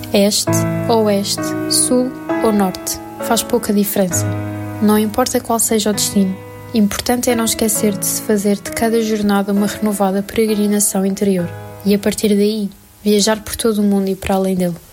Este, oeste, sul ou norte, faz pouca diferença. Não importa qual seja o destino, importante é não esquecer de se fazer de cada jornada uma renovada peregrinação interior e, a partir daí, viajar por todo o mundo e para além dele.